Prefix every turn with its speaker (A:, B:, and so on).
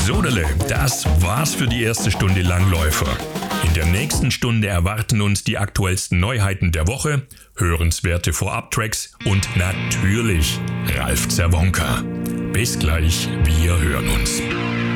A: Sodele, das war's für die erste Stunde Langläufer. In der nächsten Stunde erwarten uns die aktuellsten Neuheiten der Woche, hörenswerte Vorab-Tracks und natürlich Ralf Zerwonka. Bis gleich, wir hören uns.